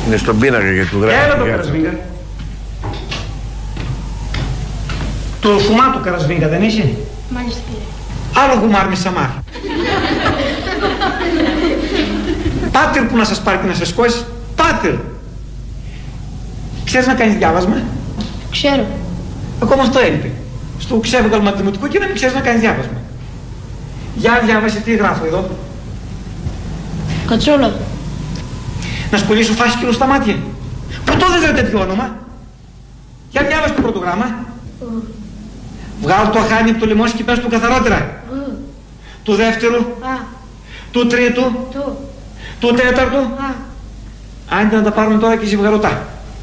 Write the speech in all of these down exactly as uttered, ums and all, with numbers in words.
Είναι στον πίνακα γιατί του γράφει. Έλα το Καρασβίγκα. Το χουμά του Καρασβίγκα δεν είσαι? Μάλιστα. Άλλο γουμάρ με σαμάρ. Πάτερ που να σας πάρει και να σας σκώσει. Πάτερ. Ξέρεις να κάνεις διάβασμα? Ξέρω. Ακόμα αυτό έλειπε. Στο ξέφυγαλμα δημοτικό και να μην ξέρεις να κάνεις διάβασμα. Για διάβασε τι γράφω εδώ. Κατσούλα. Να σπουλήσω φάση κιλό στα μάτια. Πού το δεν τέτοιο όνομα? Για διάβασε το πρώτο γράμμα. Mm. Βγάλω το αχάνι από το λιμόνι και πες του καθαρότερα. Mm. Του δεύτερου. Α. Του τρίτου. Του. Του τέταρτου. Α. Άντε να τα πάρουμε τώρα και ζευγαρωτά.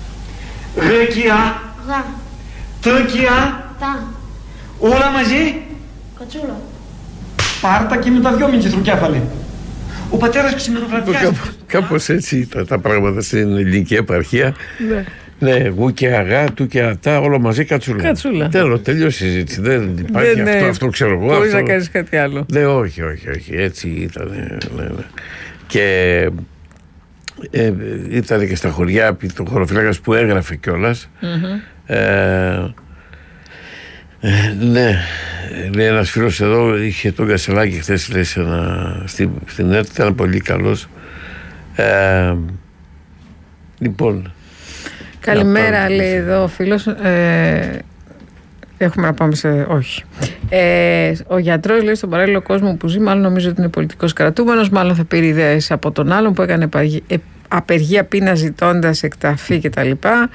Γρεκιά. Γα. Τρικιά. Τα. Όλα μαζί. Κατσούλα. Πάρτα και με τα δυο μητσιτρουκέφαλε. Ο πατέρας ξημεροβραδιάζει. Κάπως έτσι ήταν τα πράγματα στην ελληνική επαρχία. Ναι. Ναι, εγώ και αγά, του και ατά, όλο μαζί κατσούλα. Κατσούλα. Τέλος, τελειώσει η συζήτηση. Δεν υπάρχει Δεν, αυτό, ναι, αυτό ξέρω εγώ. Μπορείς αυτό... να κάνεις κάτι άλλο. Ναι, όχι, όχι, όχι. Έτσι ήταν. Ναι, ναι. Και ε, ήταν και στα χωριά το χωροφύλακας που έγραφε κιόλας. Mm-hmm. Ε, ε, ναι, λέει ένας φίλος εδώ, είχε τον Κασελάκη χθες, λέει, σε ένα, στη, στην ΕΡΤ, ήταν πολύ καλός. Ε, λοιπόν. Καλημέρα, λέει εδώ ο φίλος. Ε, έχουμε να πάμε σε... Όχι. Ε, ο γιατρός, λέει, στον παράλληλο κόσμο που ζει, μάλλον νομίζω ότι είναι πολιτικός κρατούμενος, μάλλον θα πήρε ιδέες από τον άλλον που έκανε απεργία πείνα ζητώντας εκταφή κτλ.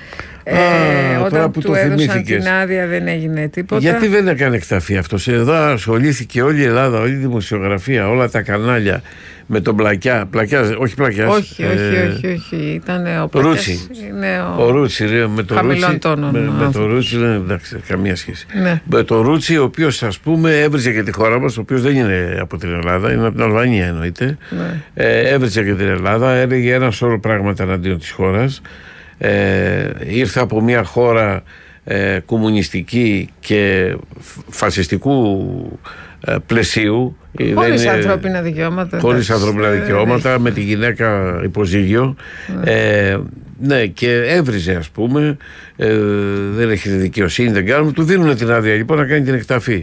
Ε, όταν του έδωσαν την άδεια δεν έγινε τίποτα. Γιατί δεν έκανε εκταφή αυτός? Εδώ ασχολήθηκε όλη η Ελλάδα, όλη η δημοσιογραφία, όλα τα κανάλια με τον Πλακιά. Πλακιά, όχι Πλακιά. Όχι, ε, όχι, όχι, όχι. Ήταν ο Ρούτσι. Πλακιάς, είναι ο, ο Ρούτσι, ρε, με το Ρούτσι. Τόνων, με, με το Ρούτσι, ναι, εντάξει, καμία σχέση. Ναι. Με το Ρούτσι, ο οποίος, ας πούμε, έβριζε και τη χώρα μας, ο οποίος δεν είναι από την Ελλάδα, είναι από την Αλβανία εννοείται. Ναι. Ε, έβριζε και την Ελλάδα, έλεγε ένα σώρο πράγματα εναντίον της χώρας. Ε, ήρθε από μια χώρα ε, κομμουνιστική και φασιστικού ε, πλαισίου, χωρίς ανθρώπινα δικαιώματα, χωρίς ανθρώπινα δικαιώματα, με τη γυναίκα υποζύγιο. Ναι. Ε, ναι, και έβριζε, ας πούμε, ε, δεν έχει δικαιοσύνη, δεν κάνουμε, του δίνουν την άδεια λοιπόν να κάνει την εκταφή.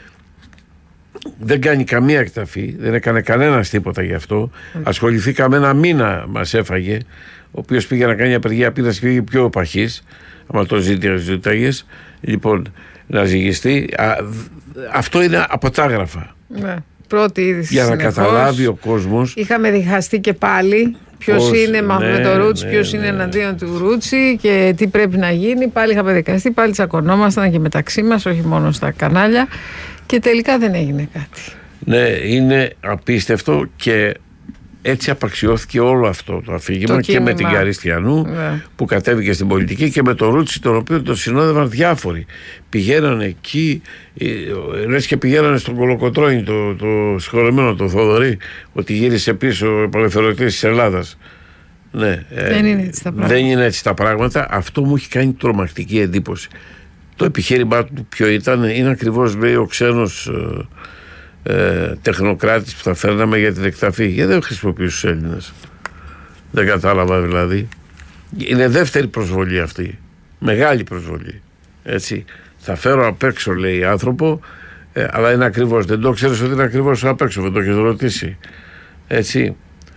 Δεν κάνει καμία εκταφή, δεν έκανε κανένας τίποτα γι' αυτό. Mm. Ασχοληθήκαμε ένα μήνα, μας έφαγε, ο οποίος πήγε να κάνει απεργία πείνας και πήγε πιο παχής, άμα το ζήταγες, λοιπόν, να ζυγιστεί. Α, αυτό είναι αποτάγραφα. Ναι. Πρώτη είδηση. Για να συνεχώς καταλάβει ο κόσμος. Είχαμε διχαστεί και πάλι ποιος Πώς, είναι ναι, με το Ρούτσι, ναι, ποιος ναι, είναι ναι. εναντίον του Ρούτσι και τι πρέπει να γίνει. Πάλι είχαμε δικαστεί, πάλι τσακωνόμασταν και μεταξύ μας, όχι μόνο στα κανάλια. Και τελικά δεν έγινε κάτι. Ναι, είναι απίστευτο και έτσι απαξιώθηκε όλο αυτό το αφήγημα, το και με την Καριστιανού, ναι, που κατέβηκε στην πολιτική, και με τον Ρούτσι, τον οποίο τον συνόδευαν διάφοροι. Πηγαίνανε εκεί, λες και πηγαίνανε στον Κολοκοτρώνη, το, το συγχωρεμένο το Θοδωρή, ότι γύρισε πίσω ο απελευθερωτής της Ελλάδας. Ναι, δεν, ε, είναι έτσι τα πράγματα. δεν είναι έτσι τα πράγματα. Αυτό μου έχει κάνει τρομακτική εντύπωση. Το επιχείρημά του ποιο ήταν? Είναι ακριβώς, λέει, ο ξένος ε, ε, τεχνοκράτης που θα φέρναμε για την εκταφή. Γιατί δεν χρησιμοποιεί τους Έλληνες? Δεν κατάλαβα δηλαδή. Είναι δεύτερη προσβολή αυτή. Μεγάλη προσβολή. Έτσι. Θα φέρω απ' έξω, λέει, άνθρωπο, ε, αλλά είναι ακριβώς. Δεν το ξέρεις ότι είναι ακριβώς απ' έξω, δεν το έχεις ρωτήσει. Έτσι.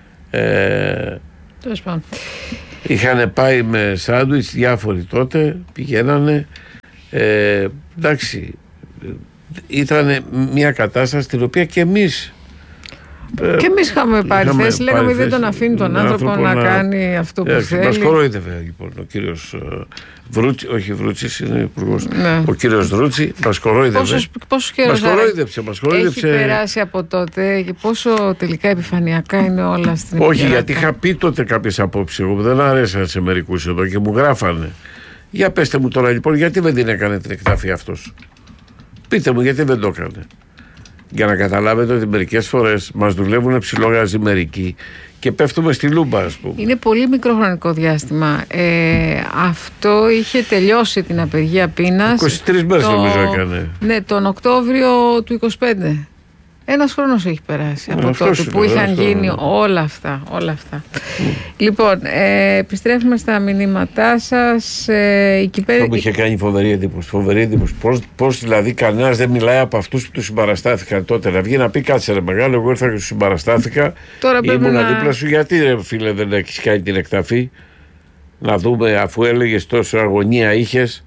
Ε, Τέλος πάντων. Είχαν πάει με σάντουιτς διάφοροι τότε, πηγαίνανε. Ε, εντάξει, ήταν μια κατάσταση την οποία και εμείς και εμείς είχαμε πάρει θέση, λέγαμε δεν τον αφήνει τον άνθρωπο, άνθρωπο να, να κάνει αυτό που έτσι, θέλει. Μας κορόιδευε λοιπόν ο κύριος Βρούτσι, όχι Βρούτσης είναι υπουργός, ναι. ο κύριος Βρούτσι μας κορόιδευε. Πόσος, πόσος καιρός μας κορόιδεψε, μας κορόιδεψε. Έχει περάσει από τότε και πόσο τελικά επιφανειακά είναι όλα στην Ελλάδα. Όχι, γιατί είχα πει τότε κάποιες απόψεις εγώ που δεν αρέσαν σε μερικούς εδώ και μου γράφανε. Για πέστε μου τώρα λοιπόν, γιατί δεν την έκανε την εκταφή αυτός? Πείτε μου γιατί δεν το έκανε. Για να καταλάβετε ότι μερικές φορές μας δουλεύουν ψιλόγαζοι μερικοί και πέφτουμε στη λούμπα, ας πούμε. Είναι πολύ μικρό χρονικό διάστημα. Ε, αυτό είχε τελειώσει την απεργία πείνας. είκοσι τρεις μέρες το... νομίζω έκανε. Ναι, τον Οκτώβριο του είκοσι πέντε. Ένας χρόνος έχει περάσει από αυτό τότε είναι, που είχαν αυτό γίνει είναι. όλα αυτά. Όλα αυτά. Λοιπόν, ε, επιστρέφουμε στα μηνύματά σας. Ε, η Κυπέρ... Αυτό που είχε κάνει φοβερή εντύπωση. Φοβερή εντύπωση. Πώς, πώς δηλαδή κανένας δεν μιλάει από αυτούς που τους συμπαραστάθηκαν τότε. Να βγει να πει κάτσε ρε μεγάλο, εγώ ήρθα και σου συμπαραστάθηκα. Τώρα ήμουνα να... δίπλα σου. Γιατί ρε φίλε δεν έχεις κάνει την εκταφή? Να δούμε, αφού έλεγες τόσο αγωνία είχες.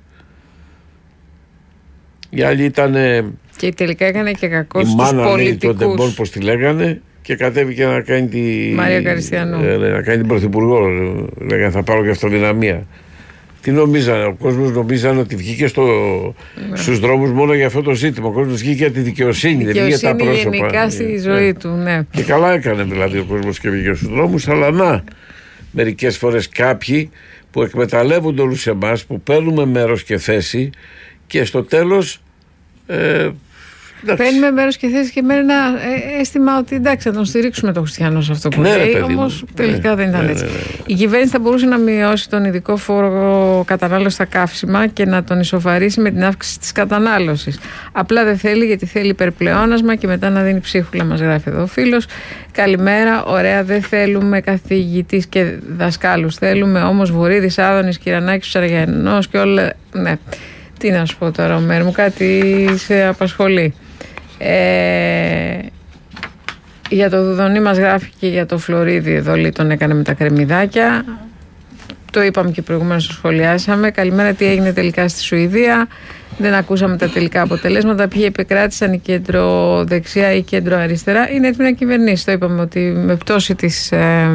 Οι άλλοι ήταν. Και τελικά έκανε και κακό η στους μάνα πολιτικούς. Τον Ντεμπόν, πώς τη λέγανε, και κατέβηκε να κάνει τη. Μαρία Καριστιανού. Ε, να κάνει την πρωθυπουργό. Λέγανε θα πάρω και αυτοδυναμία. Τι νομίζανε, ο κόσμος νομίζανε ότι βγήκε στο, ναι. στους δρόμους μόνο για αυτό το ζήτημα. Ο κόσμος βγήκε για τη δικαιοσύνη, δεν βγήκε για τα πρόσωπα. Γενικά στη ζωή ναι. του, ναι. Και καλά έκανε δηλαδή ο κόσμος και βγήκε στους δρόμους, αλλά να, μερικές φορές κάποιοι που εκμεταλλεύονται όλους εμάς, που παίρνουμε μέρος και θέση και στο τέλος. Ε, Παίρνουμε μέρος και θέση και με ένα αίσθημα ότι εντάξει, θα τον στηρίξουμε τον Χριστιανό σε αυτό που ναι, λέει. Όμως τελικά ναι, δεν ήταν ναι, έτσι. Ναι, ναι, ναι. Η κυβέρνηση θα μπορούσε να μειώσει τον ειδικό φόρο κατανάλωση στα καύσιμα και να τον ισοφαρίσει με την αύξηση της κατανάλωσης. Απλά δεν θέλει, γιατί θέλει υπερπλεόνασμα και μετά να δίνει ψίχουλα, μας γράφει εδώ ο φίλος. Καλημέρα, ωραία, δεν θέλουμε καθηγητής και δασκάλους. Θέλουμε όμως Βορύδης, Άδωνης, Κυρανάκης, Ψαραγιανός και όλα. Ναι. Τι να σου πω τώρα, ο Μέρ μου, κάτι σε απασχολεί. Ε, για το Δουδονή μας γράφει και για το Φλωρίδι, εδώ λέει τον έκανε με τα κρεμμυδάκια. Το είπαμε και προηγουμένως, το σχολιάσαμε. Καλημέρα, τι έγινε τελικά στη Σουηδία? Δεν ακούσαμε τα τελικά αποτελέσματα. Ποιοι επικράτησαν, η κέντρο-δεξιά ή η κέντρο-αριστερά? Είναι έτοιμη να κυβερνήσει. Το είπαμε ότι με πτώση της... Ε,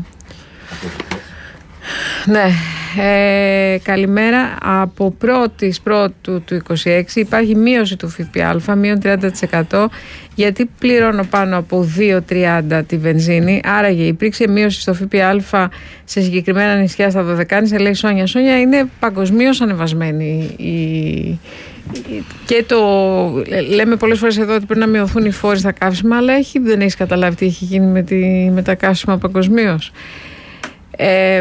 ναι, ε, καλημέρα. Από πρώτης πρώτου του είκοσι έξι υπάρχει μείωση του ΦΠΑ, μείον τριάντα τοις εκατό, γιατί πληρώνω πάνω από δύο τριάντα τη βενζίνη. Άραγε υπήρξε μείωση στο ΦΠΑ σε συγκεκριμένα νησιά στα Δωδεκάνησα, λέει Σόνια. Σόνια, είναι παγκοσμίως ανεβασμένη η... Και το λέμε πολλές φορές εδώ ότι πρέπει να μειωθούν οι φόροι στα καύσιμα, αλλά έχει, δεν έχεις καταλάβει τι έχει γίνει με, τη, με τα καύσιμα παγκοσμίως. Ε,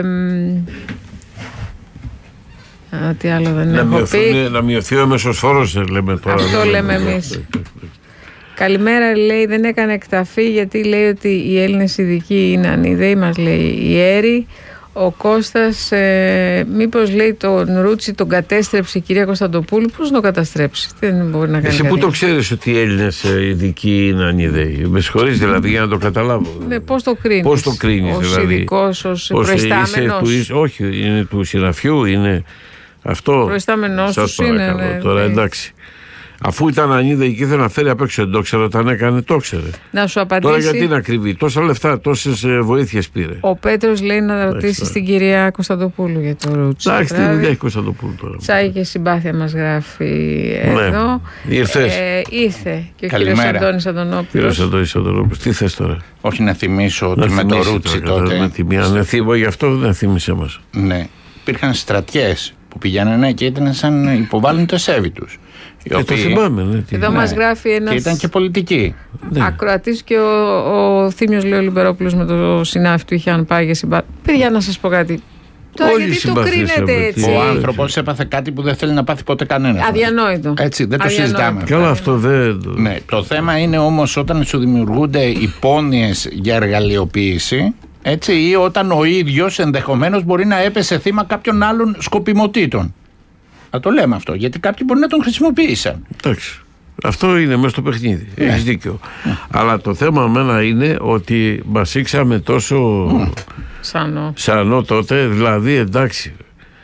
α, τι άλλο δεν να έχω μειωθούν, πει. Να μειωθεί ο μέσος φόρος, λέμε τώρα. Αυτό λέμε εμείς. Καλημέρα, λέει, δεν έκανε εκταφή γιατί λέει ότι οι Έλληνες ειδικοί είναι ανιδέοι, μας λέει η Έρη. Ο Κώστας, ε, μήπως λέει τον Ρούτσι τον κατέστρεψε η κυρία Κωνσταντοπούλου? Πώς να τον καταστρέψει? Δεν μπορεί να κάνει. Εσύ πού το ξέρεις ότι οι Έλληνες ειδικοί είναι ανιδέοι? Με συγχωρείς δηλαδή για να το καταλάβω. Ναι, πώς το κρίνεις? Πώς το κρίνεις ως δηλαδή? ειδικός, ως προϊστάμενος? Του, όχι, είναι του συναφιού, είναι αυτό. Προϊστάμενος τους είναι. Ναι, τώρα ναι. εντάξει. Αφού ήταν ανίδεη και ήθελε να φέρει απ' έξω, δεν το ξέρω, όταν έκανε, το ξέρε. Να σου απαντήσει. Τώρα γιατί να κρυβεί, τόσα λεφτά, τόσες βοήθειες πήρε. Ο Πέτρος λέει να ρωτήσει την κυρία Κωνσταντοπούλου για το Ρούτσι. Εντάξει, τι δουλειά έχει Κωνσταντοπούλου τώρα. Τσάι και συμπάθεια μας γράφει ναι. εδώ. Ήρθες. Ε, ήρθε και ο κύριος Αντώνης Αντωνόπουλος. Κύριος Αντώνης Αντωνόπουλος, τι θες τώρα? Όχι να θυμίσω ότι με το Ρούτσι τότε. Με τη μία, ναι, θύμω, γι' αυτό δεν θύμισε μας. Ναι, υπήρχαν στρατιές που πηγαίνανε και ήταν σαν υποβάλλουν το σέβη τους. Ε, οποίοι... το θυμάμαι, ναι. Εδώ ναι. μας γράφει ένας... Και ήταν και πολιτική. Ναι. Ακροατής και ο, ο Θήμιος λέει ο Λιμπερόπουλος με το συνάφι του είχε αν πάει για συμπά... Παιδιά, να σας πω κάτι. Τώρα όλοι γιατί το κρίνετε έτσι? Ο άνθρωπος έπαθε κάτι που δεν θέλει να πάθει ποτέ κανένας. Αδιανόητο. Έτσι, δεν Αδιανόητο. το συζητάμε. Καλά, αυτό δεν... Ναι, το θέμα είναι όμως όταν σου δημιουργούνται υπόνοιες για εργαλειοποίηση, έτσι, ή όταν ο ίδιος ενδεχομένως μπορεί να έπεσε θύμα κάποιων άλλων σκοπιμοτήτων. Θα το λέμε αυτό, γιατί κάποιοι μπορεί να τον χρησιμοποίησαν. Εντάξει. Αυτό είναι μέσα στο παιχνίδι. Yeah. Έχεις δίκιο. Yeah. Αλλά το θέμα μένα είναι ότι μας ήξαμε τόσο mm. σανό. σανό τότε, δηλαδή εντάξει.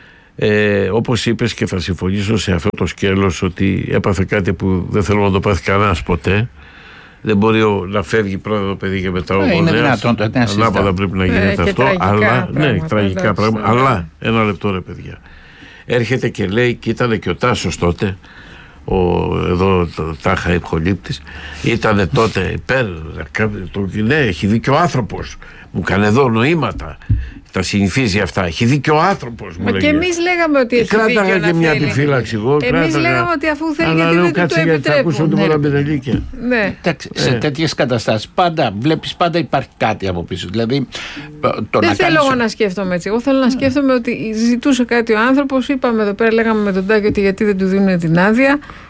Ε, όπως είπες και θα συμφωνήσω σε αυτό το σκέλος ότι έπαθε κάτι που δεν θέλω να το πάθει κανένας ποτέ. Δεν μπορεί να φεύγει πρώτα το παιδί και μετά ο γονέας. Είναι δυνατόν το έτσι. Ανάποδα πρέπει να γίνεται ε, αυτό. Αλλά, πράγματα, ναι, τραγικά πράγματα. Αλλά ένα λεπτό ρε παιδιά. Έρχεται και λέει, και ήταν και ο Τάσος τότε, ο, εδώ το Τάχα υπχολήπτης, ήταν τότε υπέρ, το, ναι, έχει δίκιο ο άνθρωπος, μου κάνει εδώ νοήματα, τα συνηθίζει αυτά, έχει δίκιο ο άνθρωπος. Μα και εμείς λέγαμε ότι έχει κράταγα δίκιο και να μια θέλει. επιφύλαξη εγώ. Εμείς κράταγα, λέγαμε ότι αφού θέλει αλλά γιατί λέω, δεν του το επιτρέπουν. Ναι, Ναι. Ναι. Εντάξει, σε ε. τέτοιες καταστάσεις πάντα βλέπεις, πάντα υπάρχει κάτι από πίσω. Δηλαδή, το δεν να θέλω κάνεις... εγώ να σκέφτομαι έτσι. Εγώ θέλω να σκέφτομαι ότι ζητούσε κάτι ο άνθρωπος. Είπαμε εδώ πέρα, λέγαμε με τον Τάκη ότι γιατί δεν του δίνουν την άδεια.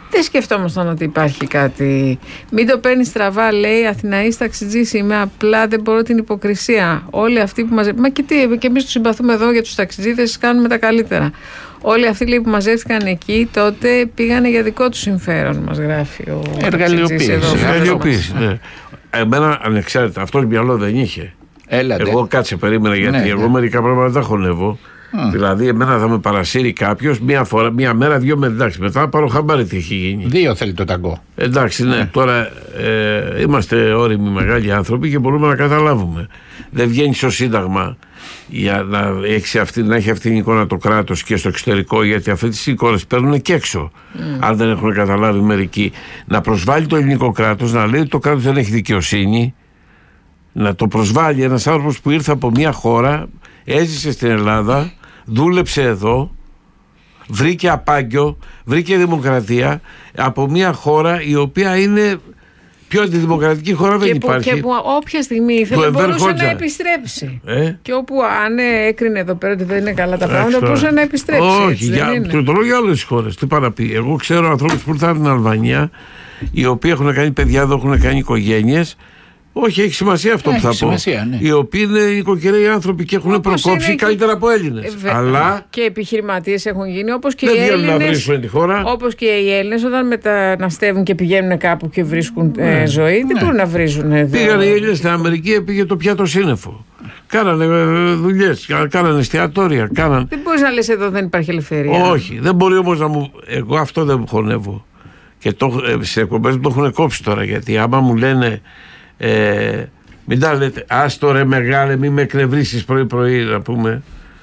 Δεν σκεφτόμασταν ότι υπάρχει κάτι. Μην το παίρνει στραβά, λέει. Αθηναής ταξιτζής είμαι. Απλά δεν μπορώ την υποκρισία. Όλοι αυτοί που μαζεύτηκαν. Μα και τι, και εμείς τους συμπαθούμε εδώ για τους ταξιτζίδες, κάνουμε τα καλύτερα. Όλοι αυτοί, λέει, που μαζεύτηκαν εκεί τότε πήγανε για δικό του συμφέρον, μας γράφει ο Εργαλειοποίηση. Εργαλειοποίηση, ναι. Εμένα ανεξάρτητα, αυτός μυαλό δεν είχε. Έλατε. Εγώ κάτσε περίμενα, γιατί ναι, εγώ ναι. μερικά πράγματα τα χωνεύω. Mm. Δηλαδή, εμένα θα με παρασύρει κάποιος μία φορά, μία μέρα, δύο μέρες. Εντάξει, μετά θα πάρω χαμπάρι τι έχει γίνει. Δύο θέλει το ταγκό. Εντάξει, ναι. Mm. Τώρα ε, είμαστε όριμοι μεγάλοι άνθρωποι και μπορούμε να καταλάβουμε. Δεν βγαίνει στο Σύνταγμα για να έχει αυτή, να έχει αυτή την εικόνα το κράτος και στο εξωτερικό, γιατί αυτές τις εικόνες παίρνουν και έξω. Mm. Αν δεν έχουν καταλάβει μερικοί, να προσβάλλει το ελληνικό κράτος, να λέει ότι το κράτος δεν έχει δικαιοσύνη. Να το προσβάλλει ένας άνθρωπος που ήρθε από μια χώρα, έζησε στην Ελλάδα, δούλεψε εδώ, βρήκε απάγκιο, βρήκε δημοκρατία από μια χώρα η οποία είναι πιο αντιδημοκρατική χώρα, δεν και που, υπάρχει. Και που όποια στιγμή ήθελε μπορούσε να επιστρέψει. Ε? Και όπου αν έκρινε εδώ πέρα ότι δεν είναι καλά τα πράγματα, μπορούσε να επιστρέψει. Όχι, έτσι, για, το, το λέω για όλες τις χώρες. Τι πάει να πει. Εγώ ξέρω ανθρώπους που ήρθαν από την Αλβανία, οι οποίοι έχουν κάνει παιδιά εδώ, έχουν κάνει οικογένειες. Όχι, έχει σημασία αυτό έχει που θα σημασία, πω. Ναι. Οι οποίοι είναι οικοκυρέοι άνθρωποι και έχουν όπως προκόψει καλύτερα και... από Έλληνες. Ε, Αλλά... Και επιχειρηματίες έχουν γίνει, όπως και δεν οι Έλληνες. Να βρίσκουν τη χώρα. Όπως και οι Έλληνες, όταν μεταναστεύουν και πηγαίνουν κάπου και βρίσκουν ναι. ε, ζωή, δεν ναι. μπορούν να βρίζουν εδώ. Πήγαν οι Έλληνες στην Αμερική, πήγε το πιάτο σύννεφο. Κάνανε δουλειές, κάνανε εστιατόρια. Κάνανε... Δεν μπορείς να λες εδώ δεν υπάρχει ελευθερία. Όχι, δεν μπορεί όμως να μου. Εγώ αυτό δεν μου χωνεύω. Και το, ε, σε εκπομπές μου το έχουν κόψει τώρα, γιατί άμα μου λένε. Ε, μην τα λέτε, άστο ρε μεγάλε, μην με εκνευρίσεις πρωί πρωί, να πούμε.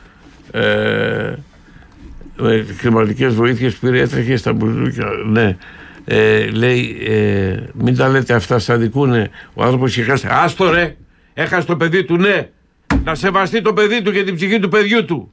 Ε, με χρηματικές βοήθειες πήρε, έτρεχε στα μπουζούκια. Ναι, ε, λέει, ε, μην τα λέτε αυτά, στα δικούνε. Ο άνθρωπος είχε χάσει. Άστο ρε, έχασε το παιδί του, ναι. Να σεβαστεί το παιδί του και την ψυχή του παιδιού του.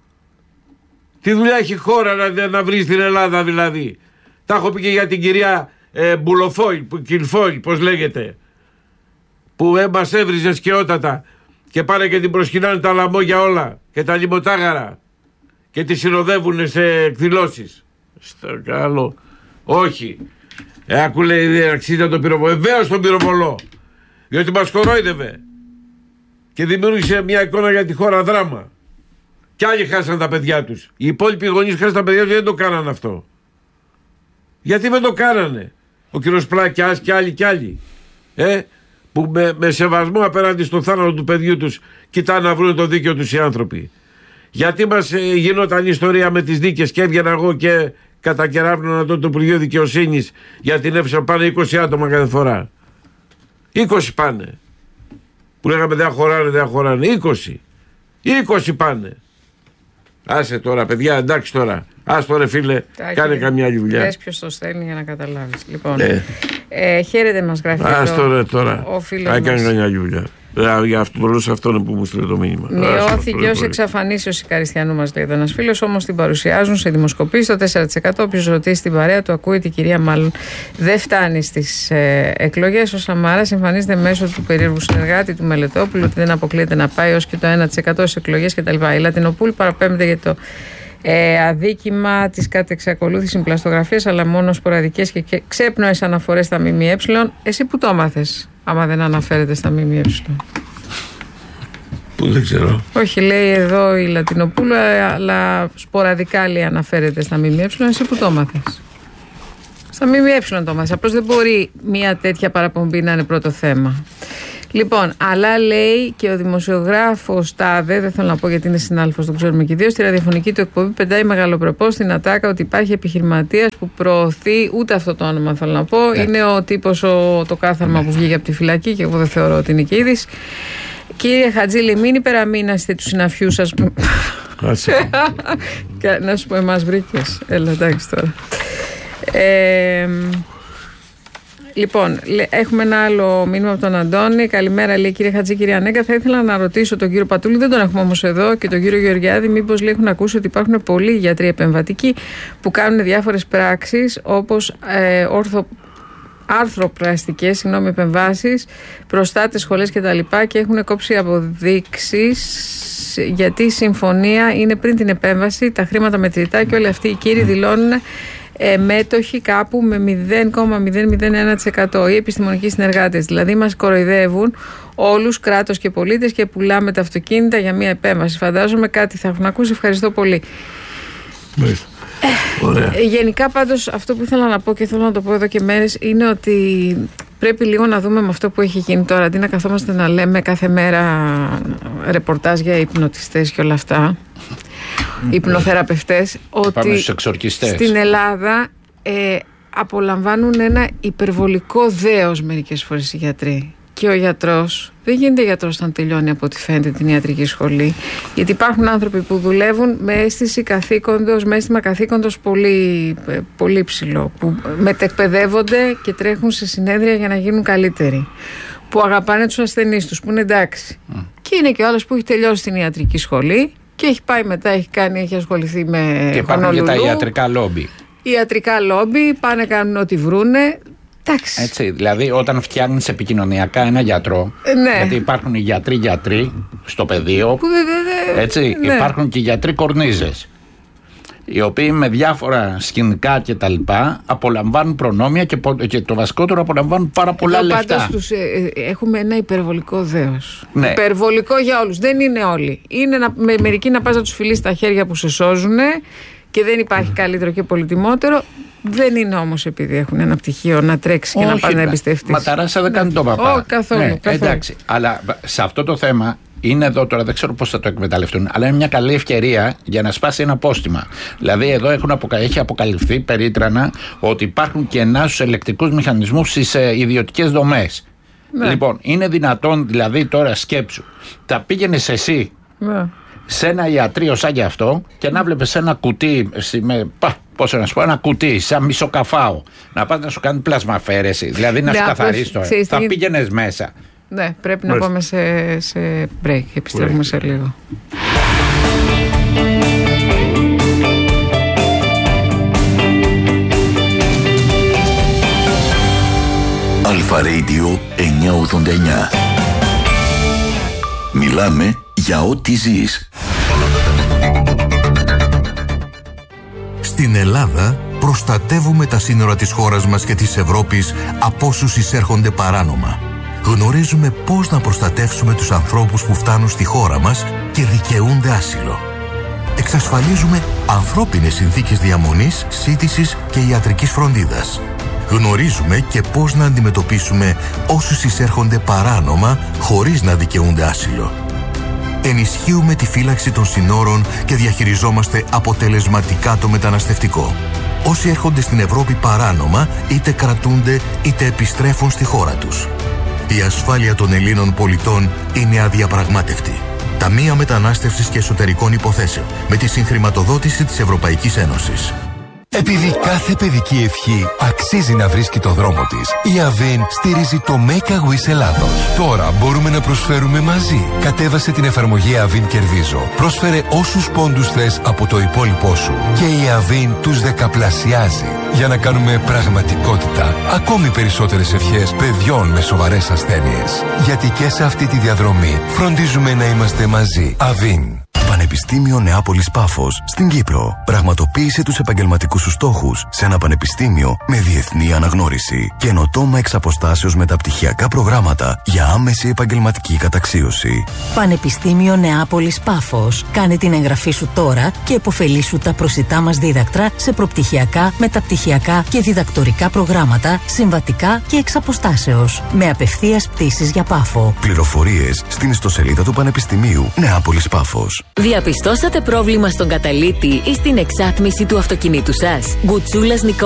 Τι δουλειά έχει χώρα να, να βρει στην Ελλάδα, δηλαδή. Τα έχω πει και για την κυρία ε, Μπουλοφόη, Κιλφόη, πώς λέγεται. Που ε, μας έβριζε σκαιότατα και πάνε και την προσκυνάνε τα λαμόγια όλα και τα λιμωτάγαρα και τη συνοδεύουν σε εκδηλώσεις. Στο καλό. Όχι. Ε, άκου λέει αξίζει τον πυροβολό. Βεβαίως τον πυροβολό. Διότι μας κορόιδευε και δημιούργησε μια εικόνα για τη χώρα δράμα. Κι άλλοι χάσαν τα παιδιά τους. Οι υπόλοιποι γονείς χάσαν τα παιδιά τους, δεν το κάνανε αυτό. Γιατί δεν το κάνανε. Ο κύριος Πλάκιας και άλλοι κι άλλοι. Ε, που με, με σεβασμό απέναντι στο θάνατο του παιδιού τους κοιτάνε να βρουν το δίκαιο τους οι άνθρωποι. Γιατί μας ε, γινόταν ιστορία με τις δίκες και έβγαινα εγώ και κατακεράβνονα το, το Υπουργείο Δικαιοσύνης για την έψα πάνε είκοσι άτομα κάθε φορά. είκοσι πάνε. Που λέγαμε δεν χωράνε, δεν χωράνε. είκοσι. είκοσι πάνε. Άσε τώρα παιδιά, εντάξει τώρα. Ας τώρα φίλε, Τάκη, κάνε καμιά άλλη δουλειά. Δες ποιος το στέλνει για να καταλάβεις. Λοιπόν, ναι. ε, χαίρετε μας γράφει. Ας τώρα, τώρα. Ο φίλος μας. Κάνε καμιά άλλη δουλειά. Για αυτό το λόγο σε αυτόν που μου στείλε το μήνυμα. Μειώθηκε ως εξαφανίσεως η Καριστιανού, μας λέει εδώ ένας φίλος, όμως την παρουσιάζουν σε δημοσκοπήσεις το τέσσερα τοις εκατό. Όποιος ρωτήσει την παρέα του, ακούει την κυρία μάλλον δεν φτάνει στις ε, εκλογές. Ο Σαμάρας εμφανίζεται μέσω του περίεργου συνεργάτη του Μελετόπουλου, ότι δεν αποκλείεται να πάει ως και το ένα τοις εκατό στις εκλογές κτλ. Η Λατινοπούλ παραπέμπεται για το ε, αδίκημα της κατεξακολούθησης πλαστογραφίας, αλλά μόνο σποραδικές και, και ξέπνοες αναφορές στα ΜΜΕ. Εσύ που το έμαθες, άμα δεν αναφέρεται στα ΜΜΕ? Που δεν ξέρω. Όχι, λέει εδώ η Λατινοπούλου, αλλά σποραδικά λέει αναφέρεται στα ΜΜΕ. Εσύ που το έμαθες? Στα ΜΜΕ το έμαθες. Απλώς δεν μπορεί μια τέτοια παραπομπή να είναι πρώτο θέμα. Λοιπόν, αλλά λέει και ο δημοσιογράφος Τάδε, δεν θέλω να πω γιατί είναι συνάδελφος, τον ξέρουμε και οι δύο, στη ραδιοφωνική του εκπομπή πεντάει μεγαλοπρεπώς στην ατάκα ότι υπάρχει επιχειρηματίας που προωθεί, ούτε αυτό το όνομα θέλω να πω, yeah. είναι ο τύπος ο, το κάθαρμα yeah. που βγήκε από τη φυλακή και εγώ δεν θεωρώ ότι είναι και είδηση. Κύριε Χατζήλη, μην υπεραμείναστε του συναφιού σας. Να σου πω, εμάς βρήκες. Έλα, εντάξει τώρα. Ε, Λοιπόν, έχουμε ένα άλλο μήνυμα από τον Αντώνη. Καλημέρα, λέει κύριε Χατζή, κύριε Ανέγκα. Θα ήθελα να ρωτήσω τον κύριο Πατούλη, δεν τον έχουμε όμως εδώ, και τον κύριο Γεωργιάδη, μήπως λέει έχουν ακούσει ότι υπάρχουν πολλοί γιατροί επεμβατικοί που κάνουν διάφορες πράξεις όπως ε, όρθο. άρθροπλαστικές, συγγνώμη, επεμβάσεις, προστάτες, σχολές κτλ. Και έχουν κόψει αποδείξεις γιατί η συμφωνία είναι πριν την επέμβαση, τα χρήματα μετρητά και όλοι αυτοί οι κύριοι δηλώνουν ε, μέτοχοι κάπου με μηδέν κόμμα μηδέν μηδέν ένα τοις εκατό οι επιστημονικοί συνεργάτες. Δηλαδή μας κοροϊδεύουν όλους, κράτος και πολίτες, και πουλάμε τα αυτοκίνητα για μια επέμβαση. Φαντάζομαι κάτι θα έχουν ακούσει. Ευχαριστώ πολύ. Ε, γενικά πάντως αυτό που ήθελα να πω, και θέλω να το πω εδώ και μέρες, είναι ότι πρέπει λίγο να δούμε με αυτό που έχει γίνει τώρα, αντί να καθόμαστε να λέμε κάθε μέρα ρεπορτάζ για υπνοτιστές και όλα αυτά, υπνοθεραπευτές, ότι στην Ελλάδα ε, απολαμβάνουν ένα υπερβολικό δέος μερικές φορές οι γιατροί. Και ο γιατρός δεν γίνεται γιατρός όταν τελειώνει από ό,τι φαίνεται την ιατρική σχολή, γιατί υπάρχουν άνθρωποι που δουλεύουν με αίσθηση καθήκοντος, με αίσθημα καθήκοντος πολύ, πολύ ψηλό, που μετεκπαιδεύονται και τρέχουν σε συνέδρια για να γίνουν καλύτεροι, που αγαπάνε τους ασθενείς τους, που είναι εντάξει. Mm. Και είναι και ο άλλος που έχει τελειώσει την ιατρική σχολή και έχει πάει μετά, έχει, κάνει, έχει ασχοληθεί με και υπάρχουν και τα ιατρικά λόμπι. Ιατρικά λόμπι, πάνε κάνουν ό,τι βρούνε. Εντάξει. Έτσι, δηλαδή όταν φτιάχνεις επικοινωνιακά ένα γιατρό, ναι. γιατί υπάρχουν οι γιατροί-γιατροί στο πεδίο, που, δε, δε, έτσι, ναι. υπάρχουν και οι γιατροί κορνίζες, οι οποίοι με διάφορα σκηνικά και τα λοιπά απολαμβάνουν προνόμια και, και το βασικότερο απολαμβάνουν πάρα πολλά Εδώ λεφτά. Πάντως τους, ε, έχουμε ένα υπερβολικό δέος. Ναι. Υπερβολικό για όλους. Δεν είναι όλοι. Είναι να, με, μερικοί να πας να τους φιλείς τα χέρια που σε σώζουν και δεν υπάρχει καλύτερο και πολυτιμότερο. Δεν είναι όμως επειδή έχουν ένα πτυχίο να τρέξει και όχι, να πάει να εμπιστευτείς. Ματαράσα δεν κάνει ναι. το παπά. Όχι, καθόλου, ναι, καθόλου. Εντάξει, αλλά σε αυτό το θέμα είναι εδώ τώρα, δεν ξέρω πώς θα το εκμεταλλευτούν, αλλά είναι μια καλή ευκαιρία για να σπάσει ένα απόστημα. Δηλαδή, εδώ έχουν αποκα... έχει αποκαλυφθεί περίτρανα ότι υπάρχουν κενά στους ελεκτικούς μηχανισμούς στις ε, ιδιωτικές δομές. Ναι. Λοιπόν, είναι δυνατόν, δηλαδή, τώρα σκέψου, τα πήγαινες εσύ. Ναι. Σε ένα ιατρείο σαν γι' αυτό και να βλέπεις ένα κουτί με, πα, πώς να σου πω, ένα κουτί σαν μισοκαφάο, να πας να σου κάνει πλασμαφαίρεση, δηλαδή να ναι, σου καθαρίσει τώρα, θα τι... πήγαινες μέσα. Ναι, πρέπει Μάλιστα. να πάμε σε, σε break, επιστρέφουμε σε λίγο. Αλφα Radio εννιακόσια ογδόντα εννιά. Μιλάμε για ό,τι ζεις. Στην Ελλάδα προστατεύουμε τα σύνορα της χώρας μας και της Ευρώπης από όσους εισέρχονται παράνομα. Γνωρίζουμε πώς να προστατεύσουμε τους ανθρώπους που φτάνουν στη χώρα μας και δικαιούνται άσυλο. Εξασφαλίζουμε ανθρώπινες συνθήκες διαμονής, σύντησης και ιατρικής φροντίδας. Γνωρίζουμε και πώς να αντιμετωπίσουμε όσους εισέρχονται παράνομα χωρίς να δικαιούνται άσυλο. Ενισχύουμε τη φύλαξη των συνόρων και διαχειριζόμαστε αποτελεσματικά το μεταναστευτικό. Όσοι έρχονται στην Ευρώπη παράνομα, είτε κρατούνται είτε επιστρέφουν στη χώρα τους. Η ασφάλεια των Ελλήνων πολιτών είναι αδιαπραγμάτευτη. Ταμεία Μετανάστευσης και Εσωτερικών Υποθέσεων, με τη συγχρηματοδότηση της Ευρωπαϊκής Ένωσης. Επειδή κάθε παιδική ευχή αξίζει να βρίσκει το δρόμο της, η Avin στηρίζει το Make a Wish Ελλάδος. Τώρα μπορούμε να προσφέρουμε μαζί. Κατέβασε την εφαρμογή Avin Κερδίζω. Πρόσφερε όσους πόντους θες από το υπόλοιπό σου και η Avin τους δεκαπλασιάζει για να κάνουμε πραγματικότητα ακόμη περισσότερες ευχές παιδιών με σοβαρές ασθένειες. Γιατί και σε αυτή τη διαδρομή φροντίζουμε να είμαστε μαζί. Avin. Πανεπιστήμιο Νεάπολης Πάφος στην Κύπρο. Πραγματοποίησε τους επαγγελματικούς σου στόχους σε ένα πανεπιστήμιο με διεθνή αναγνώριση. Καινοτόμα εξ αποστάσεως μεταπτυχιακά προγράμματα για άμεση επαγγελματική καταξίωση. Πανεπιστήμιο Νεάπολης Πάφος. Κάνε την εγγραφή σου τώρα και επωφελήσου τα προσιτά μας δίδακτρα σε προπτυχιακά, μεταπτυχιακά και διδακτορικά προγράμματα, συμβατικά και εξ αποστάσεως. Με απευθείας πτήσεις για Πάφο. Πληροφορίες στην ιστοσελίδα του Πανεπιστημίου Νεάπολης Πάφος. Διαπιστώσατε πρόβλημα στον καταλύτη ή στην εξάτμιση του αυτοκινήτου σας? Γκουτσούλας Νικό